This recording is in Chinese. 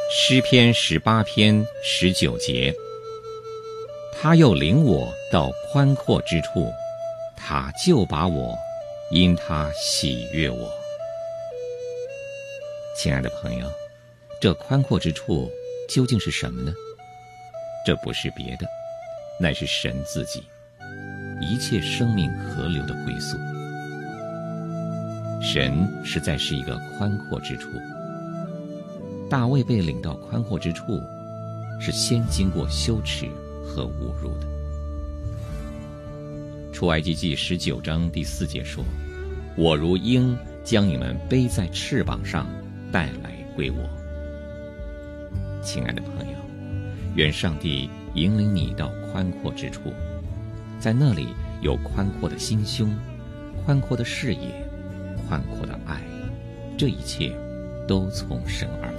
诗篇18篇19节，他又领我到宽阔之处，他救拔我，因他喜悦我。亲爱的朋友，这宽阔之处究竟是什么呢？这不是别的，乃是神自己，一切生命河流的归宿。神实在是一个宽阔之处。大卫被领到宽阔之处，是先经过羞耻和侮辱的。出埃及记19章第4节说：我如鹰将你们背在翅膀上带来归我。亲爱的朋友，愿上帝引领你到宽阔之处，在那里有宽阔的心胸，宽阔的视野，宽阔的爱，这一切都从神而来。